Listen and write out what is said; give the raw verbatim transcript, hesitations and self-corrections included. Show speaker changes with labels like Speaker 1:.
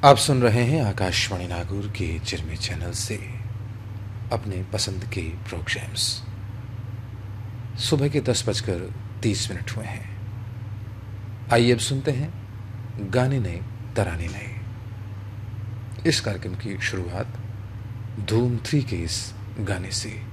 Speaker 1: आप सुन रहे हैं आकाशवाणी नागौर के चिरमी चैनल से अपने पसंद के प्रोग्राम्स। सुबह के दस बजकर तीस मिनट हुए हैं। आइए अब सुनते हैं गाने नए तराने नए। इस कार्यक्रम की शुरुआत धूम थ्री के इस गाने से।